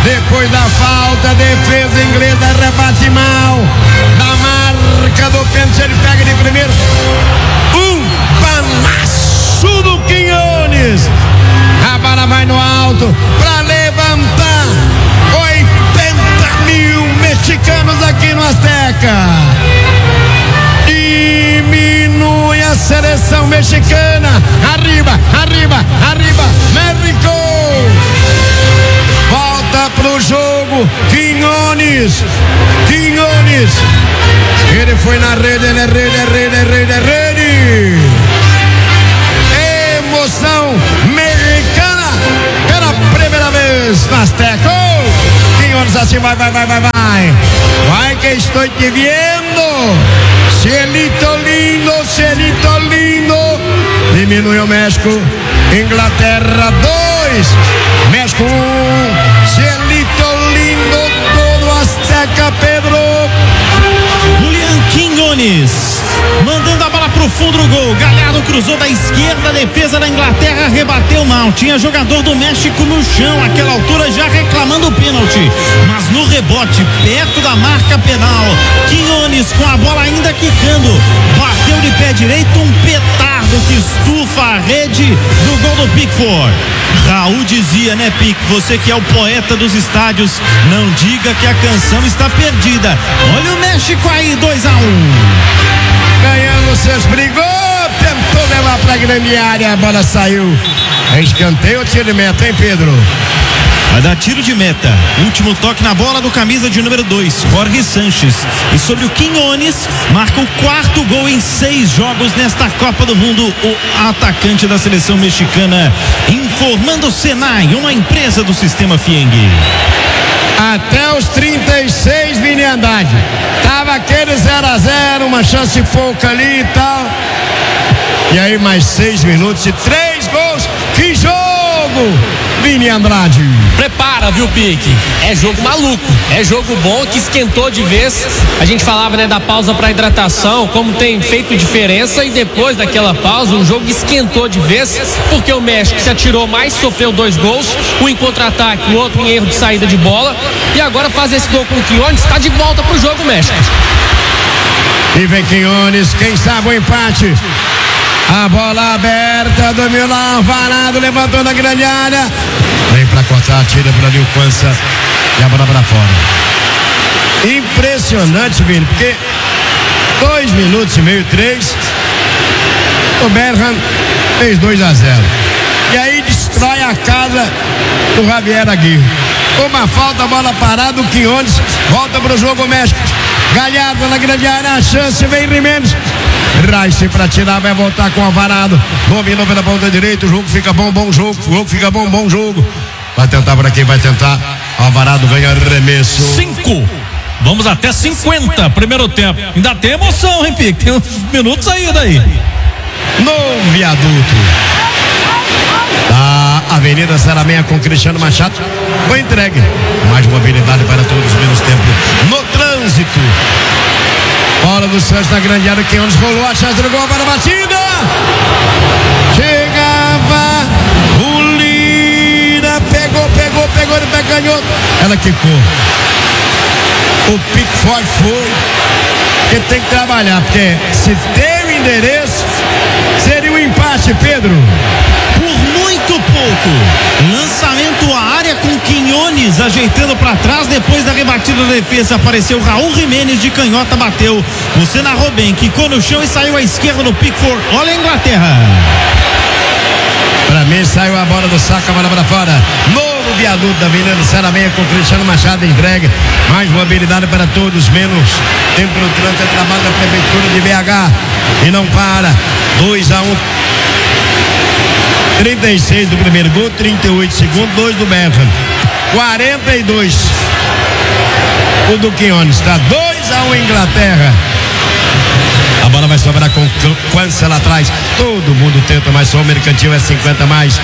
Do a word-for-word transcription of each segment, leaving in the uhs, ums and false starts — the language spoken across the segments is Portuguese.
Depois da falta, defesa inglesa rebate mal. Da marca do pênalti, ele pega de primeiro. Um balaço do Quinones. A bola vai no alto para levantar. oitenta mil mexicanos aqui no Azteca. Diminui a seleção mexicana. Arriba, arriba, arriba. México. Volta pro jogo. Quinones. Quinones. Ele foi na rede, ele é rede, é rede, é rede, é rede. Emoção mexicana pela primeira vez no Azteca. Oh, Quinones assim, vai, vai, vai, vai, vai. Vai que estou te vendo. Cielito lindo, cielito lindo. Diminui o México. Inglaterra dois. México um. Cielito lindo, todo Azteca, Pedro. Julián Quinones mandando a bola pro fundo do gol. Galhardo cruzou da esquerda, a defesa da Inglaterra rebateu mal. Tinha jogador do México no chão, àquela altura já reclamando o pênalti. Mas no rebote, perto da marca penal, Quinones com a bola ainda quicando, bateu de pé direito, um petardo que estufa a rede do gol do Pickford. Raul dizia, né, Pick, você que é o poeta dos estádios, não diga que a canção está perdida. Olha o México aí, dois a um. Ganhando seus brigou, tentou levar pra grande área, a bola saiu. É escanteio ou tiro de meta, hein, Pedro? Vai dar tiro de meta. Último toque na bola do camisa de número dois, Jorge Sanches. E sobre o Quinones, marca o quarto gol em seis jogos nesta Copa do Mundo. O atacante da seleção mexicana, informando o Senai, uma empresa do sistema Fieng. Até os trinta e seis, Vini Andrade. Tava aquele zero a zero, uma chance pouca ali e tal. E aí mais seis minutos e três gols. Que jogo, Vini Andrade. Prepara, viu, Pique? É jogo maluco, é jogo bom que esquentou de vez. A gente falava, né, da pausa para hidratação, como tem feito diferença, e depois daquela pausa o jogo esquentou de vez, porque o México se atirou mais, sofreu dois gols, um em contra-ataque, o outro em erro de saída de bola, e agora faz esse gol com o Quinones, está de volta pro jogo, México. E vem Quinones, quem sabe o empate. A bola aberta, dominou lá, Alvarado, levantou na grande área. Vem pra cortar, tira pra Nilquança e a bola pra fora. Impressionante, Vini, porque dois minutos e meio, três, o Berhan fez dois a zero. E aí destrói a casa do Javier Aguirre. Uma falta, bola parada, o Quinones volta pro jogo, o México. Galhardo na grande área, a chance, vem Jiménez. Rice pra tirar, vai voltar com o Alvarado. Dominou pela ponta direita, o jogo fica bom, bom jogo. O jogo fica bom, bom jogo. Vai tentar por aqui, vai tentar. Alvarado ganha arremesso. Cinco. Vamos até cinquenta, primeiro tempo. Ainda tem emoção, hein, Pique? Tem uns minutos aí daí. No viaduto da Avenida Saramenha com Cristiano Machado. Foi entregue. Mais mobilidade para todos, menos tempo no trânsito. Bola do Santos na grande área, Quinones rolou a chance do gol para a batida. Chegava o Lira, pegou, pegou, pegou, ele ganhou. Ela quicou. O Pickford foi. Ele tem que trabalhar, porque se tem o endereço, seria um empate, Pedro. Por muito pouco. Lançamento à área com Quinones ajeitando para trás. Depois da rebatida da defesa apareceu Raul Jiménez de canhota, bateu. Você narrou bem, quicou no chão e saiu à esquerda no Pickford. Olha a Inglaterra. Pra mim saiu a bola do saco, a bola pra fora. Novo viaduto da Avenida Saramenha com Cristiano Machado entregue. Mais mobilidade para todos, menos tempo no trânsito. É trabalho da Prefeitura de B H. E não para. dois a um. trinta e seis do primeiro gol, trinta e oito segundo, dois do Berhan. quarenta e dois. O do Quinones. Está dois a um Inglaterra. A bola vai sobrar com Quança lá atrás. Todo mundo tenta, mas só o Mercantil é cinquenta mais.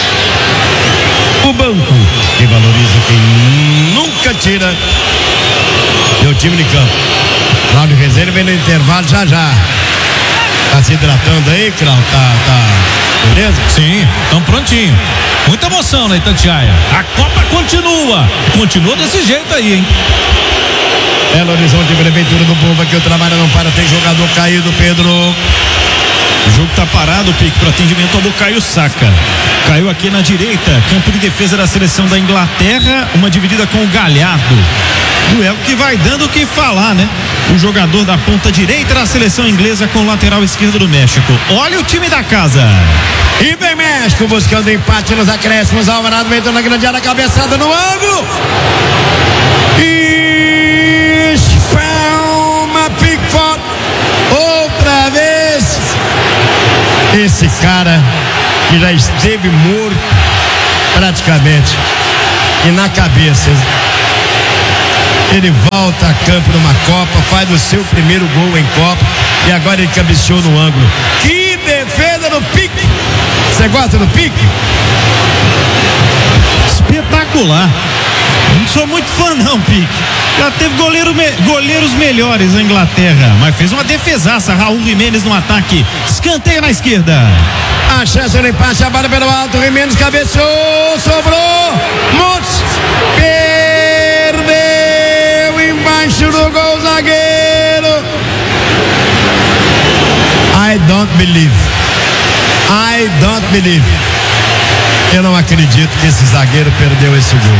O banco que valoriza quem nunca tira. E o time de campo. Cláudio Rezeiro vem no intervalo já já. Tá se hidratando aí, Cláudio? Tá, tá. Beleza? Sim, estão prontinho. Muita emoção, né, Itatiaia? A Copa continua. Continua desse jeito aí, hein? Belo Horizonte, Prefeitura do Povo, aqui o trabalho não para, tem jogador caído, Pedro. O jogo tá parado, Pique, para atendimento ao Bukayo Saka. Caiu aqui na direita, campo de defesa da seleção da Inglaterra, uma dividida com o Galhardo. Duelo que vai dando o que falar, né? O jogador da ponta direita da seleção inglesa com o lateral esquerdo do México. Olha o time da casa. E vem México buscando empate nos acréscimos. Alvarado vem na grande área, cabeçada no ângulo. E espalma Pickford outra vez. Esse cara que já esteve morto praticamente e na cabeça, ele volta a campo numa Copa, faz o seu primeiro gol em Copa e agora ele cabeceou no ângulo. Que defesa do Pique! Você gosta do Pique? Espetacular. Não sou muito fã não, Pique. Já teve goleiro me, goleiros melhores na Inglaterra, mas fez uma defesaça. Raul Jiménez no ataque. Escanteio na esquerda. A chance do empate, a bola pelo alto. Jiménez cabeceou, sobrou. Montes perdeu embaixo do gol, zagueiro. I don't believe. I don't believe. Eu não acredito que esse zagueiro perdeu esse gol.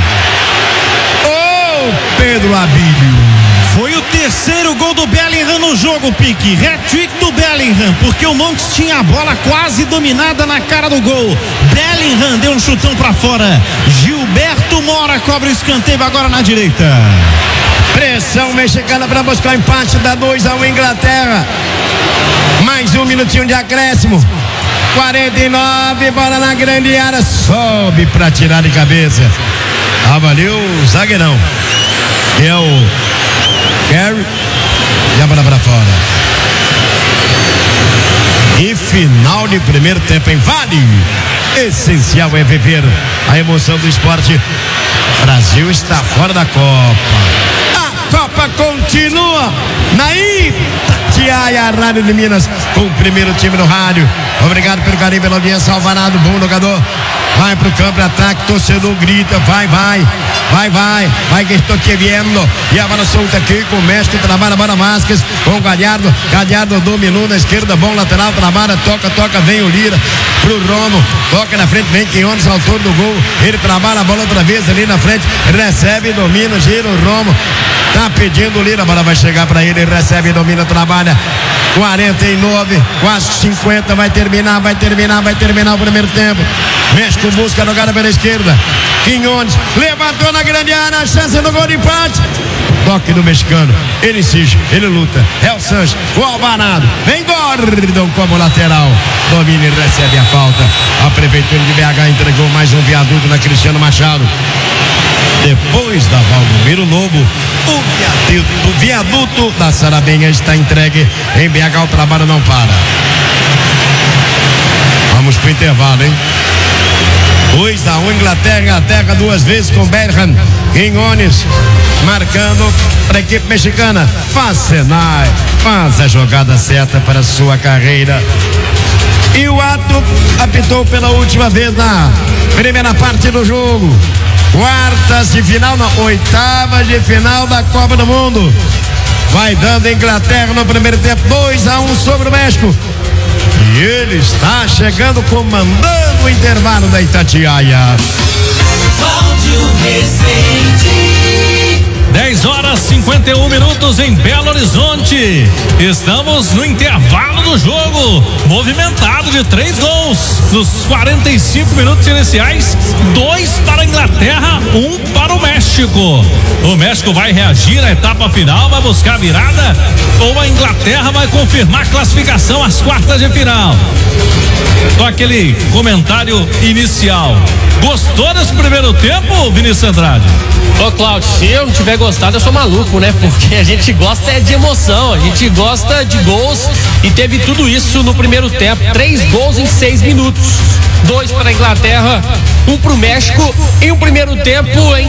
Pedro Abílio. Foi o terceiro gol do Bellingham no jogo, Pique. Hat-trick do Bellingham, porque o Montes tinha a bola quase dominada na cara do gol. Bellingham deu um chutão pra fora. Gilberto Mora cobre o escanteio agora na direita. Pressão mexicana para buscar o empate, dá dois a um Inglaterra. Mais um minutinho de acréscimo. quarenta e nove, bola na grande área, sobe para tirar de cabeça. Avaliou o zagueirão. É o Gary e a bola para fora. E final de primeiro tempo em Vale. Essencial é viver a emoção do esporte. Brasil está fora da Copa. A Copa continua na Itatiaia, Rádio de Minas, com o primeiro time no rádio. Obrigado pelo carinho, pela audiência. Alvarado, bom jogador. Vai pro campo de ataque, torcedor grita, vai, vai, vai, vai, vai que estou te vendo. E a bola solta aqui com o mestre, trabalha a bola Vasquez, com o Galhardo, Galhardo dominou na esquerda, bom lateral, trabalha, toca, toca, vem o Lira pro Romo, toca na frente, vem Quinones, autor do gol, ele trabalha a bola outra vez ali na frente, recebe, domina, gira o Romo, tá pedindo o Lira, a bola vai chegar pra ele, recebe, domina, trabalha, quarenta e nove, quase cinquenta, vai terminar, vai terminar, vai terminar o primeiro tempo. México busca jogada pela esquerda. Quinones levantou na grande área, a chance do gol de empate. Toque do mexicano, ele insiste, ele luta. É o Sanches, o Alvarado, vem Gordon como lateral. Domina e recebe a falta. A Prefeitura de B H entregou mais um viaduto na Cristiano Machado. Depois da Valdomiro Lobo, o viaduto, o viaduto da Sarabenha está entregue. Em B H o trabalho não para. Vamos pro intervalo, hein? dois a um Inglaterra, Inglaterra duas vezes com Bellingham. Quinones marcando para a equipe mexicana. Faz Senai, faz a jogada certa para a sua carreira. E o ato apitou pela última vez na primeira parte do jogo. Quartas de final, não, oitavas de final da Copa do Mundo. Vai dando a Inglaterra no primeiro tempo, dois a um sobre o México. E ele está chegando, comandando o intervalo da Itatiaia. Cláudio Rezende. dez horas e cinquenta e um minutos em Belo Horizonte. Estamos no intervalo do jogo. Movimentado de três gols. Nos quarenta e cinco minutos iniciais, dois para a Inglaterra, um para o México. O México vai reagir na etapa final, vai buscar a virada, ou a Inglaterra vai confirmar a classificação às quartas de final. Então, aquele comentário inicial. Gostou desse primeiro tempo, Vinícius Andrade? Ô Cláudio, se eu não tiver gostado, eu sou maluco, né? Porque a gente gosta é de emoção, a gente gosta de gols e teve tudo isso no primeiro tempo. Três gols em seis minutos. Dois para a Inglaterra, um para o México, em um primeiro tempo em que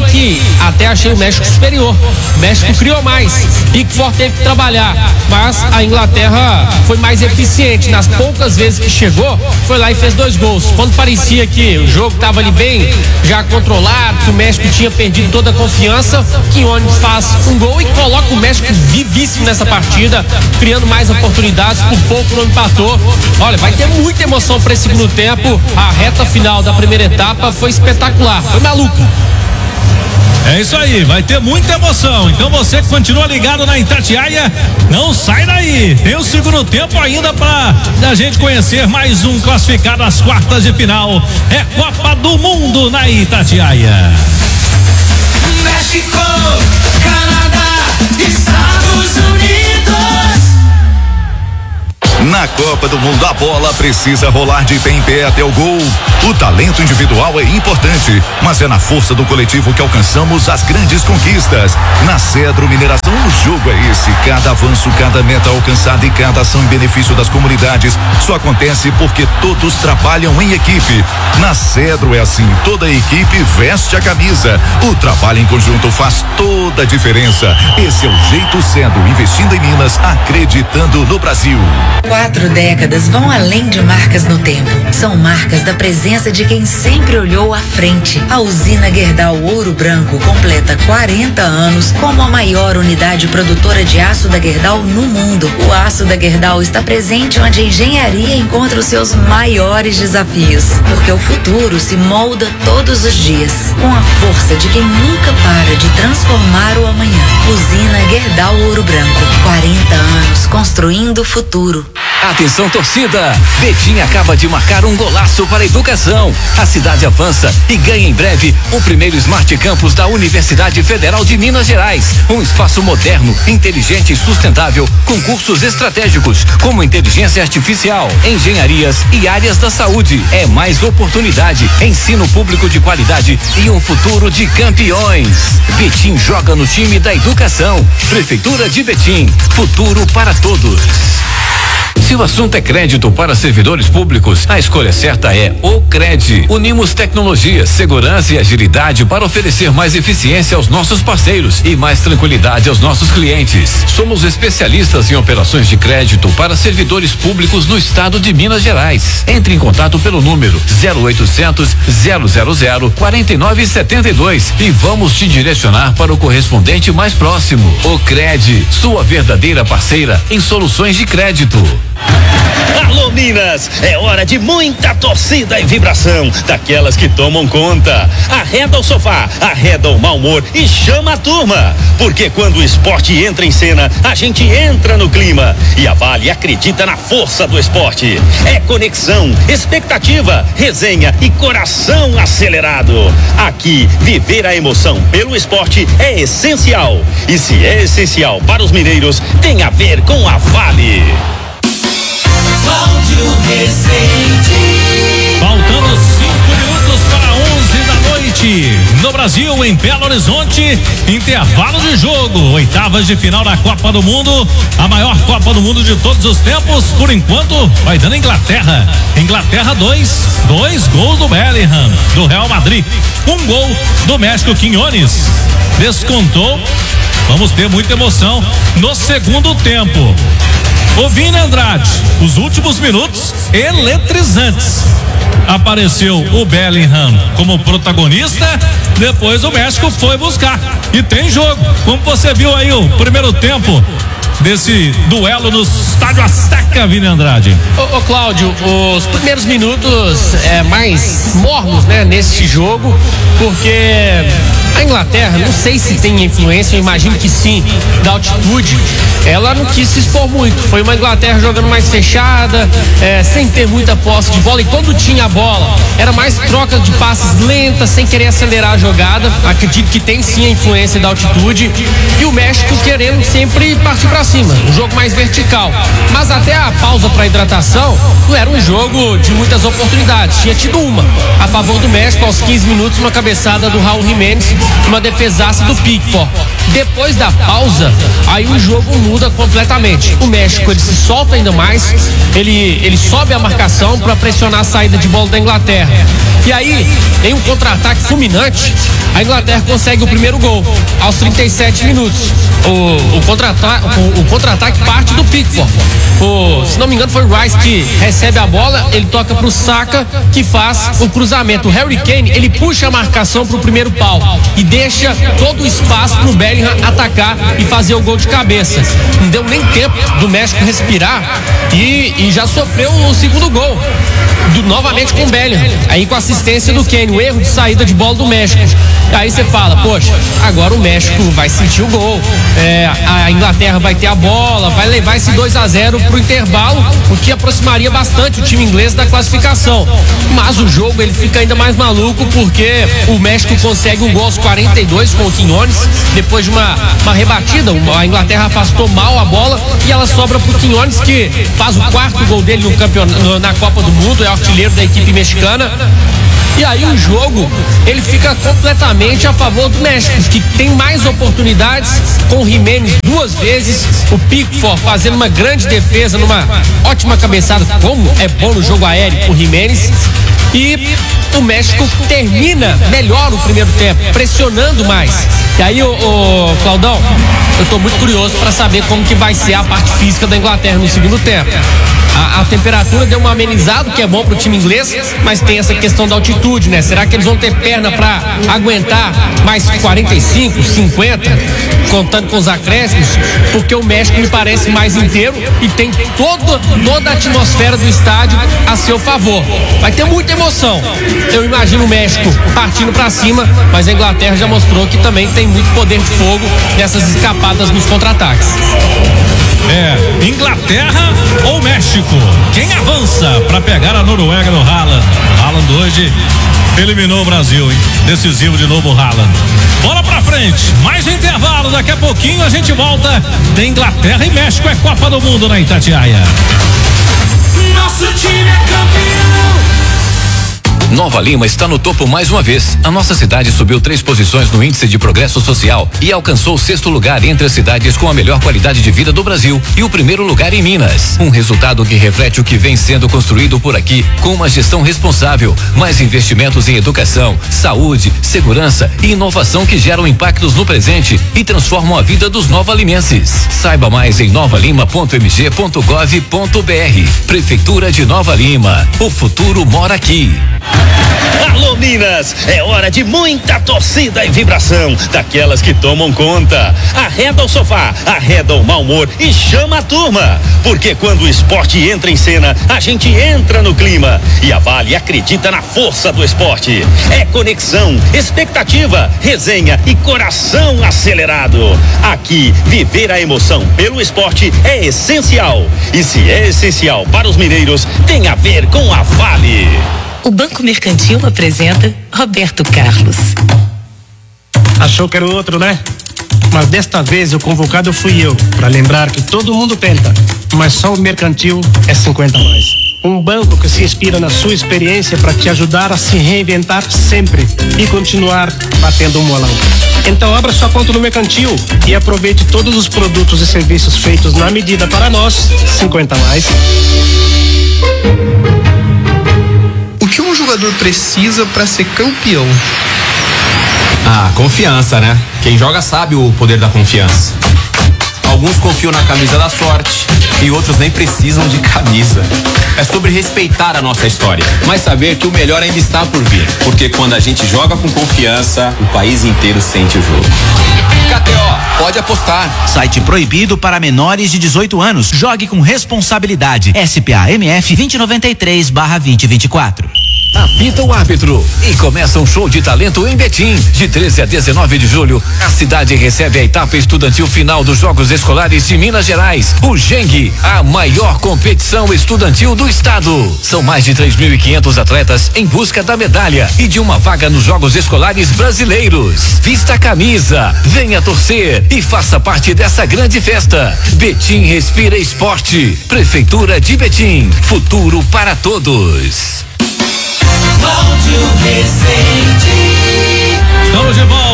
até achei o México superior. O México criou mais. Pickford teve que trabalhar, mas a Inglaterra foi mais eficiente. Nas poucas vezes que chegou, foi lá e fez dois gols. Quando parecia que o jogo estava ali bem, já controlado, que o México tinha perdido toda a confiança, Quinones faz um gol e coloca o México vivíssimo nessa partida, criando mais oportunidades, por pouco não empatou. Olha, vai ter muita emoção para esse segundo tempo. A reta final da primeira etapa foi espetacular, foi maluca. É isso aí, vai ter muita emoção. Então você que continua ligado na Itatiaia, não sai daí. Tem o segundo tempo ainda para a gente conhecer mais um classificado às quartas de final. É Copa do Mundo na Itatiaia. México, Canadá, Estados Unidos. Na Copa do Mundo, a bola precisa rolar de pé em pé até o gol. O talento individual é importante, mas é na força do coletivo que alcançamos as grandes conquistas. Na Cedro Mineração, o jogo é esse. Cada avanço, cada meta alcançada e cada ação em benefício das comunidades só acontece porque todos trabalham em equipe. Na Cedro é assim, toda a equipe veste a camisa. O trabalho em conjunto faz toda a diferença. Esse é o jeito Cedro, investindo em Minas, acreditando no Brasil. Quatro décadas vão além de marcas no tempo. São marcas da presença de quem sempre olhou à frente. A usina Gerdau Ouro Branco completa quarenta anos como a maior unidade produtora de aço da Gerdau no mundo. O aço da Gerdau está presente onde a engenharia encontra os seus maiores desafios. Porque o futuro se molda todos os dias, com a força de quem nunca para de transformar o amanhã. Usina Gerdau Ouro Branco. quarenta anos construindo o futuro. Atenção, torcida! Betim acaba de marcar um golaço para a educação. A cidade avança e ganha em breve o primeiro Smart Campus da Universidade Federal de Minas Gerais. Um espaço moderno, inteligente e sustentável, com cursos estratégicos como inteligência artificial, engenharias e áreas da saúde. É mais oportunidade, ensino público de qualidade e um futuro de campeões. Betim joga no time da educação. Prefeitura de Betim, futuro para todos. Se o assunto é crédito para servidores públicos, a escolha certa é o Cred. Unimos tecnologia, segurança e agilidade para oferecer mais eficiência aos nossos parceiros e mais tranquilidade aos nossos clientes. Somos especialistas em operações de crédito para servidores públicos no estado de Minas Gerais. Entre em contato pelo número zero oitocentos, zero zero zero, quarenta e nove setenta e dois e vamos te direcionar para o correspondente mais próximo. O Cred, sua verdadeira parceira em soluções de crédito. Alô Minas, é hora de muita torcida e vibração, daquelas que tomam conta. Arreda o sofá, arreda o mau humor e chama a turma, porque quando o esporte entra em cena, a gente entra no clima, e a Vale acredita na força do esporte. É conexão, expectativa, resenha e coração acelerado. Aqui, viver a emoção pelo esporte é essencial, e se é essencial para os mineiros, tem a ver com a Vale. Cláudio Rezende. Faltando cinco minutos para onze da noite. No Brasil, em Belo Horizonte, intervalo de jogo. Oitavas de final da Copa do Mundo. A maior Copa do Mundo de todos os tempos. Por enquanto, vai dando Inglaterra. Inglaterra dois. Dois gols do Bellingham, do Real Madrid. Um gol do México, Quinones. Descontou. Vamos ter muita emoção no segundo tempo. O Vini Andrade, os últimos minutos eletrizantes. Apareceu o Bellingham como protagonista, depois o México foi buscar. E tem jogo, como você viu aí o primeiro tempo desse duelo no Estádio Azteca, Vini Andrade. Ô, ô Cláudio, os primeiros minutos é mais mornos, né, nesse jogo, porque a Inglaterra, não sei se tem influência, eu imagino que sim, da altitude. Ela não quis se expor muito. Foi uma Inglaterra jogando mais fechada, é, sem ter muita posse de bola. E quando tinha a bola, era mais troca de passes lentas, sem querer acelerar a jogada. Acredito que tem sim a influência da altitude. E o México querendo sempre partir para cima, um jogo mais vertical. Mas até a pausa para hidratação, não era um jogo de muitas oportunidades. Tinha tido uma a favor do México aos quinze minutos, uma cabeçada do Raul Jiménez. uma defesaça do Pickford. Depois da pausa, aí o jogo muda completamente. O México, ele se solta ainda mais, ele, ele sobe a marcação para pressionar a saída de bola da Inglaterra. E aí, em um contra-ataque fulminante, a Inglaterra consegue o primeiro gol aos trinta e sete minutos. O, o contra-ataque o, o contra-ataque parte do Pickford. O, se não me engano, foi o Rice que recebe a bola, ele toca pro Saka, que faz o cruzamento. O Harry Kane, ele puxa a marcação pro primeiro pau e deixa todo o espaço pro Bellingham atacar e fazer o gol de cabeça. Não deu nem tempo do México respirar e, e já sofreu o segundo gol. Do, novamente com o Bellingham, aí com a assistência do Kane, o erro de saída de bola do México. Aí você fala, poxa, agora o México vai sentir o gol, é, a Inglaterra vai ter a bola, vai levar esse dois a zero pro intervalo, o que aproximaria bastante o time inglês da classificação. Mas o jogo ele fica ainda mais maluco porque o México consegue um gol aos quarenta e dois com o Quinones, depois de uma, uma rebatida, a Inglaterra afastou mal a bola e ela sobra pro Quinones, que faz o quarto gol dele no campeonato, na Copa do Mundo, é artilheiro da equipe mexicana. E aí o jogo, ele fica completamente a favor do México, que tem mais oportunidades, com o Jiménez duas vezes, o Pickford fazendo uma grande defesa, numa ótima cabeçada, como é bom no jogo aéreo o Jiménez. E o México termina melhor o primeiro tempo, pressionando mais. E aí, o, o Claudão, eu tô muito curioso para saber como que vai ser a parte física da Inglaterra no segundo tempo. A, a temperatura deu uma amenizada, que é bom pro time inglês, mas tem essa questão da altitude, né? Será que eles vão ter perna para aguentar mais quarenta e cinco, cinquenta, contando com os acréscimos? Porque o México me parece mais inteiro e tem todo, toda a atmosfera do estádio a seu favor. Vai ter muita emoção. Eu imagino o México partindo para cima, mas a Inglaterra já mostrou que também tem muito poder de fogo nessas escapadas nos contra-ataques. É, Inglaterra ou México? Quem avança para pegar a Noruega no Haaland? Haaland hoje eliminou o Brasil, hein? Decisivo de novo o Haaland. Bola pra frente, mais intervalo, daqui a pouquinho a gente volta. Tem Inglaterra e México, é Copa do Mundo na Itatiaia. Nosso time é campeão. Nova Lima está no topo mais uma vez. A nossa cidade subiu três posições no índice de progresso social e alcançou o sexto lugar entre as cidades com a melhor qualidade de vida do Brasil e o primeiro lugar em Minas. Um resultado que reflete o que vem sendo construído por aqui com uma gestão responsável, mais investimentos em educação, saúde, segurança e inovação que geram impactos no presente e transformam a vida dos novalimenses. Saiba mais em nova lima ponto m g ponto gov ponto b r. Prefeitura de Nova Lima. O futuro mora aqui. Alô Minas, é hora de muita torcida e vibração, daquelas que tomam conta. Arreda o sofá, arreda o mau humor e chama a turma, porque quando o esporte entra em cena, a gente entra no clima, e a Vale acredita na força do esporte. É conexão, expectativa, resenha e coração acelerado. Aqui, viver a emoção pelo esporte é essencial, e se é essencial para os mineiros, tem a ver com a Vale. O Banco Mercantil apresenta Roberto Carlos. Achou que era o outro, né? Mas desta vez o convocado fui eu, para lembrar que todo mundo tenta, mas só o Mercantil é cinquenta a mais. Um banco que se inspira na sua experiência para te ajudar a se reinventar sempre e continuar batendo um molão. Então abra sua conta no Mercantil e aproveite todos os produtos e serviços feitos na medida para nós, cinquenta a mais. O que um jogador precisa para ser campeão? Ah, confiança, né? Quem joga sabe o poder da confiança. Alguns confiam na camisa da sorte e outros nem precisam de camisa. É sobre respeitar a nossa história, mas saber que o melhor ainda está por vir. Porque quando a gente joga com confiança, o país inteiro sente o jogo. K T O, pode apostar. Site proibido para menores de dezoito anos. Jogue com responsabilidade. S P A M F vinte e noventa e três barra vinte vinte e quatro. Apita o árbitro e começa um show de talento em Betim. De treze a dezenove de julho, a cidade recebe a etapa estudantil final dos Jogos Escolares de Minas Gerais, o Geng, a maior competição estudantil do estado. São mais de três mil e quinhentos atletas em busca da medalha e de uma vaga nos Jogos Escolares brasileiros. Vista a camisa, venha torcer e faça parte dessa grande festa. Betim respira esporte. Prefeitura de Betim, futuro para todos. Estamos de volta.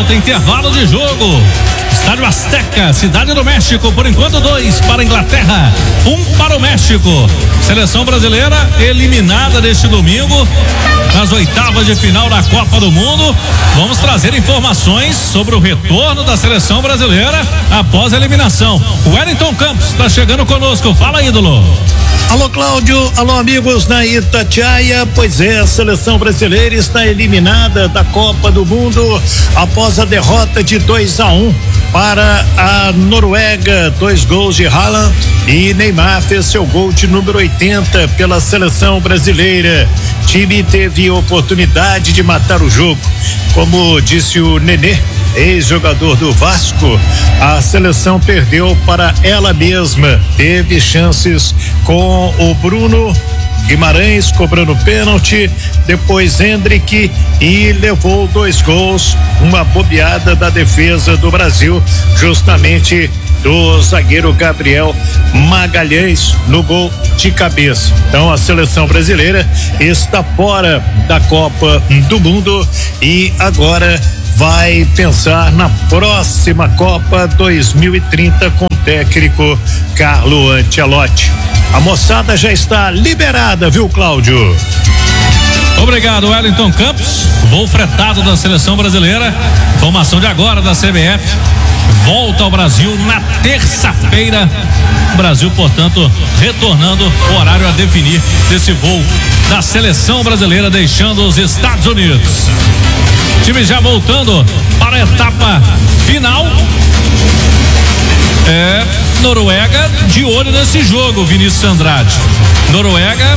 volta, intervalo de jogo. Estádio Azteca, Cidade do México, por enquanto dois para a Inglaterra, um para o México. Seleção brasileira eliminada deste domingo nas oitavas de final da Copa do Mundo. Vamos trazer informações sobre o retorno da seleção brasileira após a eliminação. O Wellington Campos está chegando conosco. Fala, ídolo. Alô, Cláudio, alô, amigos na Itatiaia. Pois é, a seleção brasileira está eliminada da Copa do Mundo após a derrota de dois a um para a Noruega. Dois gols de Haaland e Neymar fez seu gol de número oitenta pela seleção brasileira. O time teve oportunidade de matar o jogo. Como disse o Nenê, ex-jogador do Vasco, a seleção perdeu para ela mesma. Teve chances com o Bruno Guimarães cobrando pênalti, depois Hendrick, e levou dois gols, uma bobeada da defesa do Brasil, justamente do zagueiro Gabriel Magalhães no gol de cabeça. Então a seleção brasileira está fora da Copa do Mundo e agora vai pensar na próxima Copa dois mil e trinta com o técnico Carlo Ancelotti. A moçada já está liberada, viu, Cláudio? Obrigado, Wellington Campos. Voo fretado da seleção brasileira. Informação de agora da C B F. Volta ao Brasil na terça-feira. O Brasil, portanto, retornando, o horário a definir desse voo da seleção brasileira, deixando os Estados Unidos. O time já voltando para a etapa final. É, Noruega de olho nesse jogo, Vinícius Andrade. Noruega,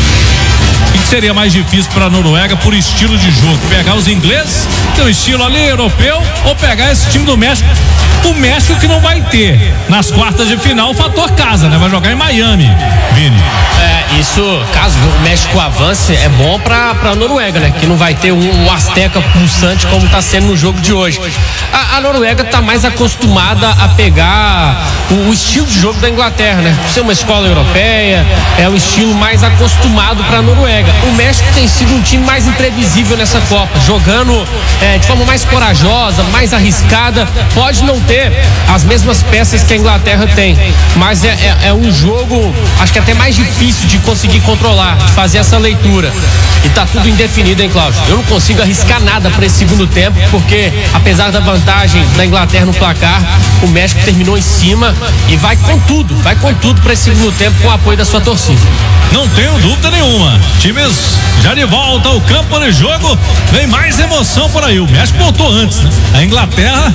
o que seria mais difícil para a Noruega por estilo de jogo? Pegar os ingleses, tem um estilo ali europeu, ou pegar esse time do México? O México que não vai ter nas quartas de final o fator casa, né? Vai jogar em Miami, Vini. É, isso, caso o México avance, é bom pra, pra Noruega, né? Que não vai ter um, um Azteca pulsante como tá sendo no jogo de hoje. A, a Noruega tá mais acostumada a pegar o, o estilo de jogo da Inglaterra, né? Ser uma escola europeia, é o estilo mais acostumado pra Noruega. O México tem sido um time mais imprevisível nessa Copa, jogando é, de forma mais corajosa, mais arriscada. Pode não ter as mesmas peças que a Inglaterra tem, mas é, é, é um jogo, acho que até mais difícil de conseguir controlar, de fazer essa leitura. E tá tudo indefinido, hein, Cláudio? Eu não consigo arriscar nada para esse segundo tempo, porque apesar da vantagem da Inglaterra no placar, o México terminou em cima e vai com tudo, vai com tudo para esse segundo tempo com o apoio da sua torcida. Não tenho dúvida nenhuma. Times já de volta ao campo de jogo. Vem mais emoção por aí. O México voltou antes, né? A Inglaterra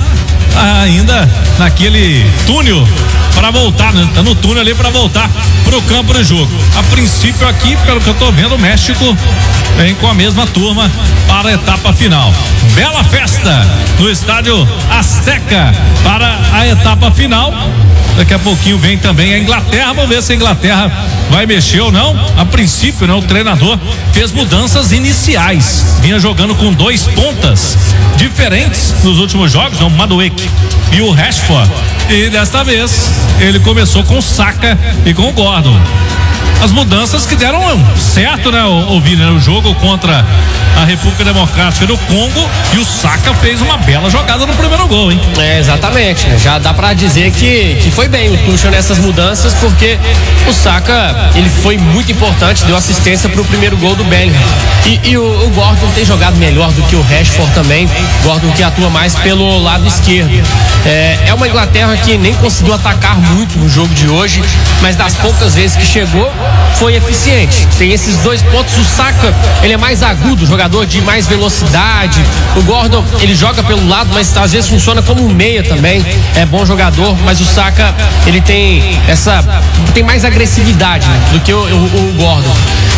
ainda naquele túnel para voltar, né? Tá no túnel ali para voltar pro campo de jogo. A princípio aqui, pelo que eu tô vendo, o México vem com a mesma turma para a etapa final. Bela festa no estádio Azteca para a etapa final. Daqui a pouquinho vem também a Inglaterra. Vamos ver se a Inglaterra vai mexer ou não. A princípio, né, o treinador fez mudanças iniciais. Vinha jogando com dois pontas diferentes nos últimos jogos, o Madueke e o Rashford. E desta vez ele começou com o Saka e com o Gordon. As mudanças que deram certo, né, o Vini, no jogo contra a República Democrática do Congo, e o Saka fez uma bela jogada no primeiro gol, hein? É, exatamente, né? Já dá pra dizer que, que foi bem o Tuchel nessas mudanças, porque o Saka, ele foi muito importante, deu assistência pro primeiro gol do Bellingham. E, e o, o Gordon tem jogado melhor do que o Rashford também, Gordon que atua mais pelo lado esquerdo. É, é uma Inglaterra que nem conseguiu atacar muito no jogo de hoje, mas das poucas vezes que chegou, foi eficiente. Tem esses dois pontos. O Saka, ele é mais agudo, jogador de mais velocidade. O Gordon, ele joga pelo lado, mas às vezes funciona como um meia também. É bom jogador, mas o Saka, ele tem essa, tem mais agressividade, né, do que o, o, o Gordon.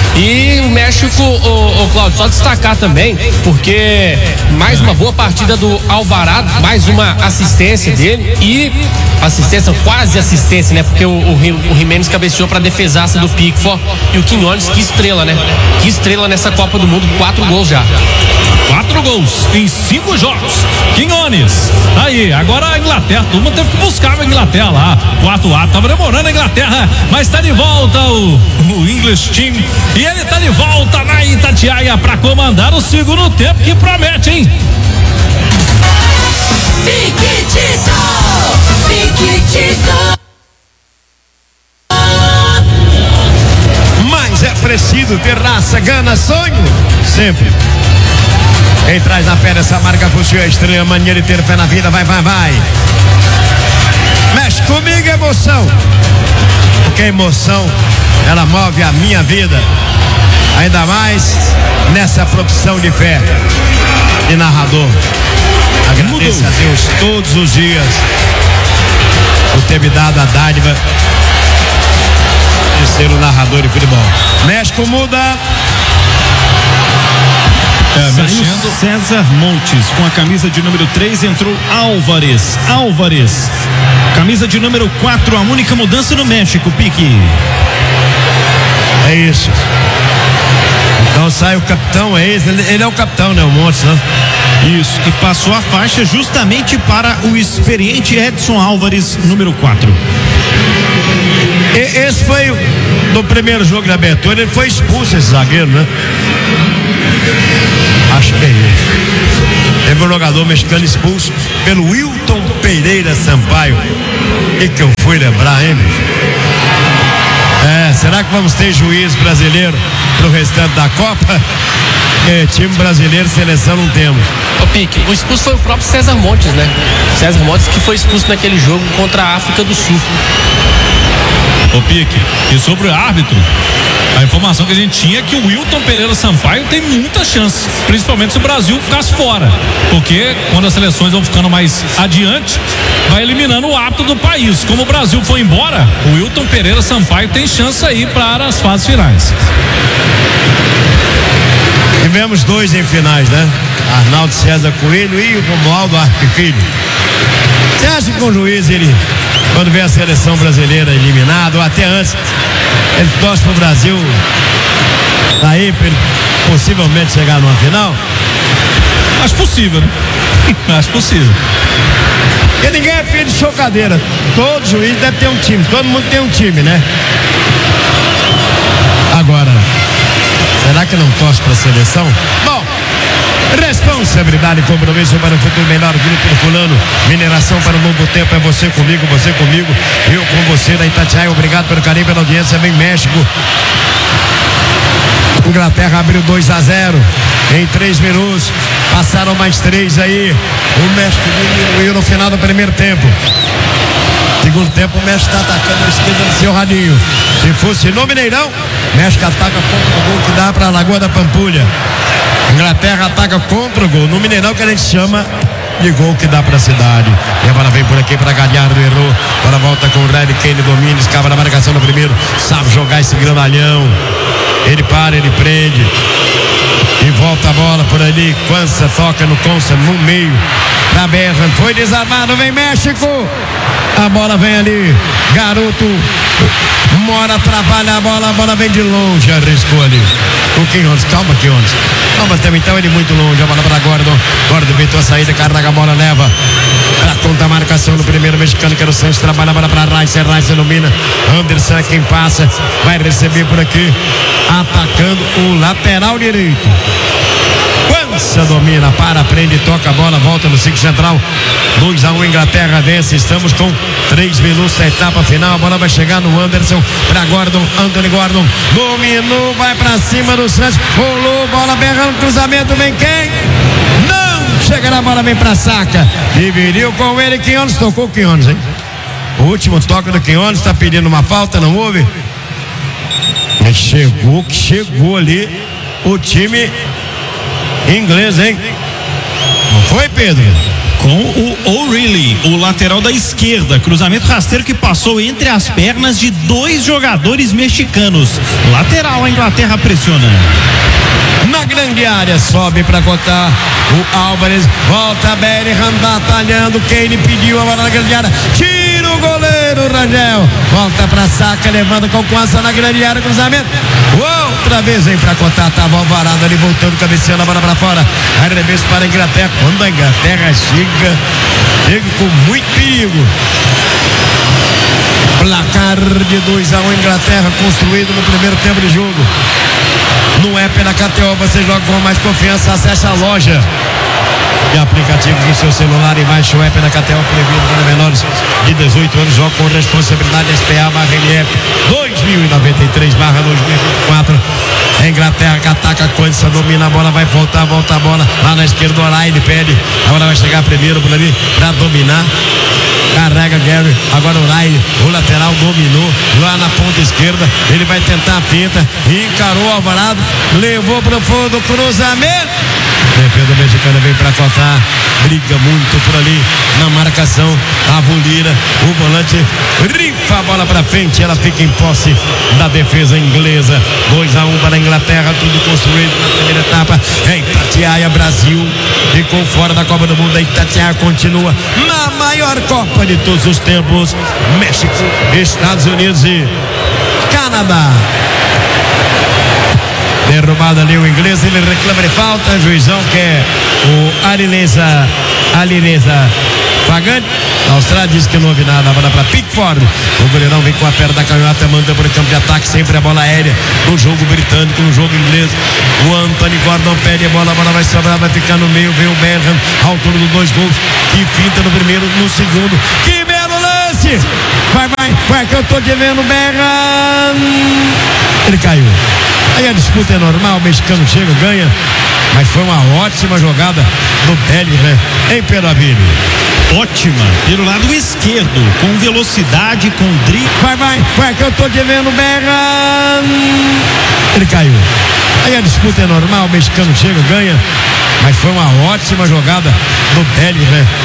E o México, o, o Cláudio, só destacar também, porque mais uma boa partida do Alvarado, mais uma assistência dele e assistência, quase assistência, né? Porque o, o, o Jimenez cabeceou para defesaça do Pickford e o Quinones, que estrela, né? Que estrela nessa Copa do Mundo, quatro gols já. Quatro gols em cinco jogos. Quinones. Aí, agora a Inglaterra, todo mundo teve que buscar a Inglaterra lá. quatro a tava demorando a Inglaterra, mas tá de volta o, o English Team. E ele tá de volta na Itatiaia para comandar o segundo tempo, que promete, hein? força, gana, sonho, sempre. Quem traz na pele essa marca possui a estranha maneira de ter fé na vida, vai, vai, vai. Mexe comigo, emoção. Porque a emoção, ela move a minha vida. Ainda mais nessa profissão de fé de narrador. Agradeço a Deus todos os dias por ter me dado a dádiva de ser um narrador de futebol. México muda. É, mexendo. César Montes com a camisa de número três, entrou Álvares. Álvares. Camisa de número quatro, a única mudança no México, Pique. É isso. Então sai o capitão, é esse, ele, ele é o capitão, né? O Montes, né? Isso, que passou a faixa justamente para o experiente Edson Álvares, número quatro. E, esse foi no primeiro jogo de abertura, ele foi expulso, esse zagueiro, né? Acho que é isso. Teve um jogador mexicano expulso pelo Wilton Pereira Sampaio. E que eu fui lembrar, hein, bicho? É, será que vamos ter juiz brasileiro pro restante da Copa? É, time brasileiro, seleção não temos. Ô Pique, o expulso foi o próprio César Montes, né? César Montes que foi expulso naquele jogo contra a África do Sul. Ô Pique, e sobre o árbitro, a informação que a gente tinha é que o Wilton Pereira Sampaio tem muita chance, principalmente se o Brasil ficasse fora, porque quando as seleções vão ficando mais adiante, vai eliminando o árbitro do país. Como o Brasil foi embora, o Wilton Pereira Sampaio tem chance aí para as fases finais. Tivemos dois em finais, né? Arnaldo César Coelho e o Romualdo Arpe Filho. Você acha que o juiz, ele, quando vê a seleção brasileira eliminada, ou até antes, ele torce pro Brasil daí pra ele possivelmente chegar numa final? Acho possível, né? Acho possível. Porque ninguém é filho de chocadeira. Todo juiz deve ter um time, todo mundo tem um time, né? Agora, será que não torce pra seleção? Bom, responsabilidade e compromisso para o futuro melhor. Grupo Fulano, mineração para o novo tempo. É você comigo, você comigo, eu com você da Itatiaia. Obrigado pelo carinho, pela audiência. Vem México. Inglaterra abriu dois a zero em três minutos. Passaram mais três aí. O México diminuiu no final do primeiro tempo. Segundo tempo, o México está atacando a esquerda do seu radinho. Se fosse no Mineirão, o México ataca contra o gol que dá para a Lagoa da Pampulha. Inglaterra ataca contra o gol no Mineirão, que a gente chama de gol que dá para a cidade. E a bola vem por aqui para Galhardo, errou. Bola volta com o Red Kane, domina, escapa na marcação no primeiro. Sabe jogar esse grandalhão. Ele para, ele prende. E volta a bola por ali. Quança toca no Consa, no meio. Da Berra, foi desarmado, vem México. A bola vem ali. Garoto Mora, atrapalha a bola, a bola vem de longe, arriscou ali. O Quinhones, calma Quinhones. Calma também, então ele muito longe, a bola para Gordon. Gordon inventou a saída, carrega a bola, leva. Para conta a marcação no primeiro mexicano, que era o Santos, trabalha a bola para Rice, Rice ilumina. Anderson é quem passa, vai receber por aqui, atacando o lateral direito. Quança domina, para, prende, toca a bola, volta no cinco central. dois a um, Inglaterra vence. Estamos com três minutos da etapa final. A bola vai chegar no Anderson para Gordon. Anthony Gordon dominou, vai para cima do Santos. Rolou, bola berrando, cruzamento. Vem quem? Não! Chega na bola, vem para Saca. Dividiu com ele. Quinhones, tocou o Quinhones, hein? O último toque do Quinhones, está pedindo uma falta, não houve? Mas chegou, que chegou ali o time inglês, hein? Não foi, Pedro? Com o O'Reilly, o lateral da esquerda, cruzamento rasteiro que passou entre as pernas de dois jogadores mexicanos. Lateral, a Inglaterra pressiona. Na grande área, sobe para cotar o Álvares, volta Bellingham batalhando, Kane pediu a bola na grande área, tira o goleiro Rangel, volta para Saca, levando com Quança na grande área, cruzamento, outra vez vem para cotar, tava Alvarado ali voltando, cabeceando a bola para fora, arremesso para a Inglaterra. Quando a Inglaterra chega, chega com muito perigo. Placar de dois a um, Inglaterra construído no primeiro tempo de jogo. No app da K T O você joga com mais confiança, acesse a loja e aplicativo do seu celular e baixe o app da K T O, proibido para menores de dezoito anos, joga com responsabilidade. S P A barra M F dois mil e noventa e três barra dois mil e vinte e quatro. A Inglaterra que ataca a Coisa, domina a bola, vai voltar, volta a bola. Lá na esquerda, o O'Reilly pede. A bola vai chegar primeiro por ali pra dominar. Carrega Gary, agora o O'Reilly, o lateral dominou lá na ponta esquerda. Ele vai tentar a pinta, encarou o Alvarado, levou pro fundo, cruzamento. Defesa mexicana vem pra cotar, briga muito por ali na marcação. A Vulira, o volante rifa a bola pra frente, ela fica em posse da defesa inglesa. dois a um para a Inglaterra, tudo construído na primeira etapa. Em Itatiaia, Brasil ficou fora da Copa do Mundo. A Itatiaia continua na maior Copa de todos os tempos. México, Estados Unidos e Canadá. Derrubado ali o inglês, ele reclama de falta, o juizão quer o Arileza, Arileza Pagani. A Austrália diz que não houve nada, a bola para Pickford. O goleirão vem com a perna da canhota, manda para o campo de ataque, sempre a bola aérea no jogo britânico, no jogo inglês. O Anthony Gordon pede a bola, a bola vai sobrar, vai ficar no meio, vem o Bergam, autor dos dois gols, que finta no primeiro, no segundo. Que belo lance! Vai, vai, vai que eu tô te vendo, Bergam! Ele caiu. Aí a disputa é normal, o mexicano chega, ganha, mas foi uma ótima jogada do Bellingham em Peraville. Ótima, pelo lado esquerdo, com velocidade, com drible. Vai, vai, vai que eu tô te vendo, Bergam! Ele caiu. Aí a disputa é normal, o mexicano chega, ganha, mas foi uma ótima jogada do Bellingham